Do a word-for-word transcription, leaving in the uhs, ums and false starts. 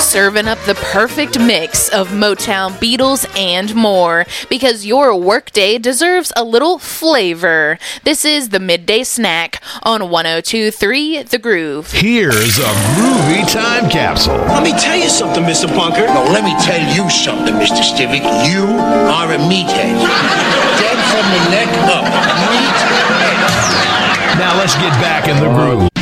serving up the perfect mix of Motown, Beatles, and more, because your workday deserves a little flavor. This is the Midday Snack on one oh two point three The Groove. Here's a groovy time capsule. Let me tell you something, Mister Bunker. No, let me tell you something, Mister Stivic. You are a meathead. Dead from the neck up. Meathead. Now let's get back in the groove.